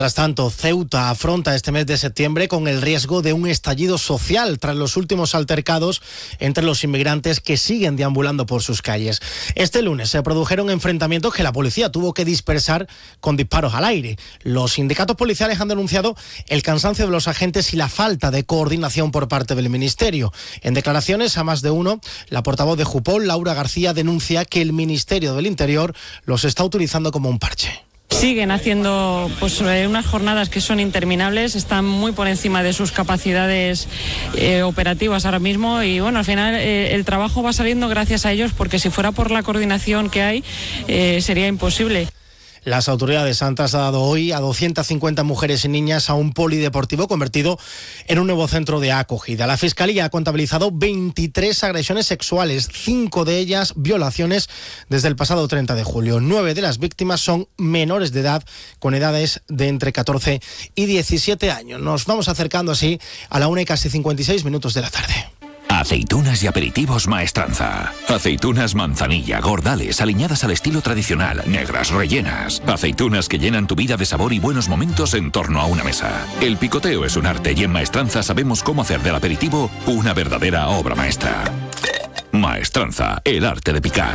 Mientras tanto, Ceuta afronta este mes de septiembre con el riesgo de un estallido social tras los últimos altercados entre los inmigrantes que siguen deambulando por sus calles. Este lunes se produjeron enfrentamientos que la policía tuvo que dispersar con disparos al aire. Los sindicatos policiales han denunciado el cansancio de los agentes y la falta de coordinación por parte del Ministerio. En declaraciones a más de uno, la portavoz de Jupol, Laura García, denuncia que el Ministerio del Interior los está utilizando como un parche. Siguen haciendo unas jornadas que son interminables, están muy por encima de sus capacidades operativas ahora mismo y bueno, al final el trabajo va saliendo gracias a ellos, porque si fuera por la coordinación que hay sería imposible. Las autoridades han trasladado hoy a 250 mujeres y niñas a un polideportivo convertido en un nuevo centro de acogida. La Fiscalía ha contabilizado 23 agresiones sexuales, 5 de ellas violaciones desde el pasado 30 de julio. 9 de las víctimas son menores de edad, con edades de entre 14 y 17 años. Nos vamos acercando así a la 1:56 de la tarde. Aceitunas y aperitivos Maestranza. Aceitunas manzanilla, gordales, aliñadas al estilo tradicional, negras, rellenas. Aceitunas que llenan tu vida de sabor y buenos momentos en torno a una mesa. El picoteo es un arte y en Maestranza sabemos cómo hacer del aperitivo una verdadera obra maestra. Maestranza, el arte de picar.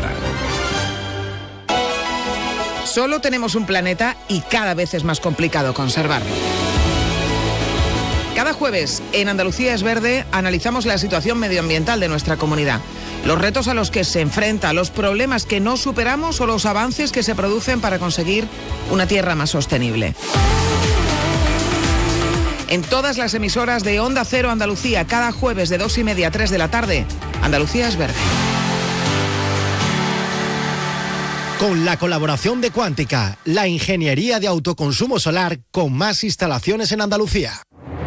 Solo tenemos un planeta y cada vez es más complicado conservarlo. Cada jueves en Andalucía es Verde analizamos la situación medioambiental de nuestra comunidad, los retos a los que se enfrenta, los problemas que no superamos o los avances que se producen para conseguir una tierra más sostenible. En todas las emisoras de Onda Cero Andalucía, cada jueves de 2:30 a 3 de la tarde, Andalucía es Verde. Con la colaboración de Cuántica, la ingeniería de autoconsumo solar con más instalaciones en Andalucía.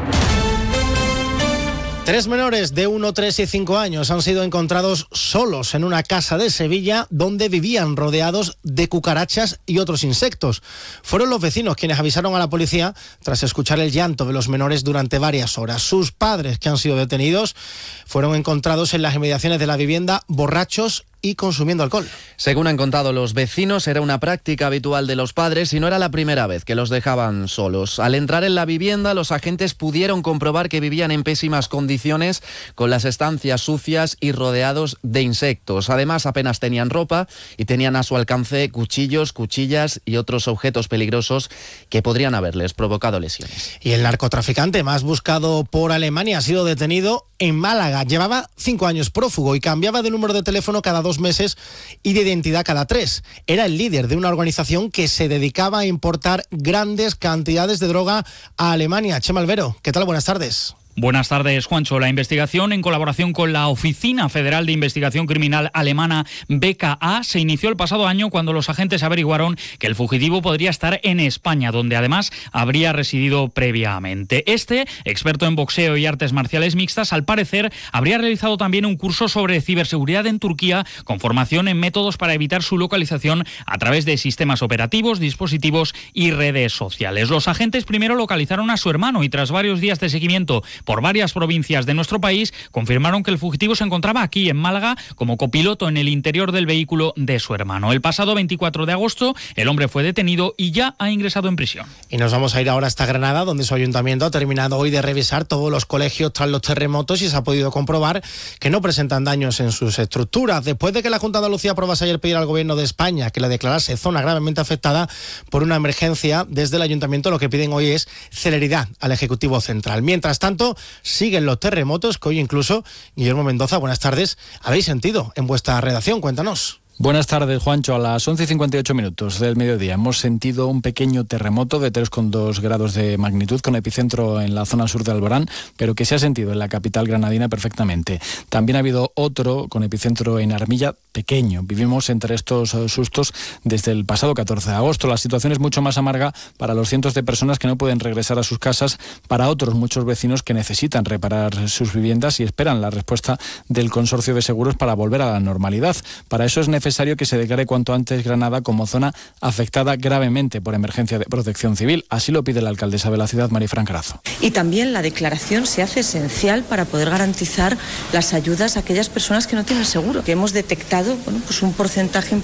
3 menores de 1, 3 y 5 años han sido encontrados solos en una casa de Sevilla donde vivían rodeados de cucarachas y otros insectos. Fueron los vecinos quienes avisaron a la policía tras escuchar el llanto de los menores durante varias horas. Sus padres, que han sido detenidos, fueron encontrados en las inmediaciones de la vivienda borrachos y consumiendo alcohol. Según han contado los vecinos, era una práctica habitual de los padres y no era la primera vez que los dejaban solos. Al entrar en la vivienda, los agentes pudieron comprobar que vivían en pésimas condiciones, con las estancias sucias y rodeados de insectos. Además, apenas tenían ropa y tenían a su alcance cuchillos, cuchillas y otros objetos peligrosos que podrían haberles provocado lesiones. Y el narcotraficante más buscado por Alemania ha sido detenido en Málaga. Llevaba 5 años prófugo y cambiaba de número de teléfono cada 2 meses y de identidad cada 3. Era el líder de una organización que se dedicaba a importar grandes cantidades de droga a Alemania. Chema Albero, ¿qué tal? Buenas tardes. Buenas tardes, Juancho. La investigación, en colaboración con la Oficina Federal de Investigación Criminal alemana BKA, se inició el pasado año cuando los agentes averiguaron que el fugitivo podría estar en España, donde además habría residido previamente. Este, experto en boxeo y artes marciales mixtas, al parecer habría realizado también un curso sobre ciberseguridad en Turquía, con formación en métodos para evitar su localización a través de sistemas operativos, dispositivos y redes sociales. Los agentes primero localizaron a su hermano y tras varios días de seguimiento por varias provincias de nuestro país, confirmaron que el fugitivo se encontraba aquí en Málaga como copiloto en el interior del vehículo de su hermano. El pasado 24 de agosto, el hombre fue detenido y ya ha ingresado en prisión. Y nos vamos a ir ahora hasta Granada, donde su ayuntamiento ha terminado hoy de revisar todos los colegios tras los terremotos y se ha podido comprobar que no presentan daños en sus estructuras. Después de que la Junta de Andalucía aprobase ayer pedir al Gobierno de España que la declarase zona gravemente afectada por una emergencia, desde el ayuntamiento lo que piden hoy es celeridad al Ejecutivo Central. Mientras tanto, siguen los terremotos que hoy incluso, Guillermo Mendoza, buenas tardes, habéis sentido en vuestra redacción. Cuéntanos. Buenas tardes, Juancho. A las 11:58 del mediodía hemos sentido un pequeño terremoto de 3,2 grados de magnitud con epicentro en la zona sur de Alborán, pero que se ha sentido en la capital granadina perfectamente. También ha habido otro con epicentro en Armilla, pequeño. Vivimos entre estos sustos desde el pasado 14 de agosto. La situación es mucho más amarga para los cientos de personas que no pueden regresar a sus casas, para otros muchos vecinos que necesitan reparar sus viviendas y esperan la respuesta del Consorcio de Seguros para volver a la normalidad. Para eso es necesario que se declare cuanto antes Granada como zona afectada gravemente por emergencia de protección civil. Así lo pide la alcaldesa de la ciudad, Marifran Carazo. Y también la declaración se hace esencial para poder garantizar las ayudas a aquellas personas que no tienen seguro, que hemos detectado un porcentaje importante.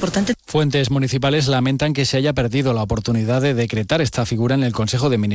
Fuentes municipales lamentan que se haya perdido la oportunidad de decretar esta figura en el Consejo de Ministros.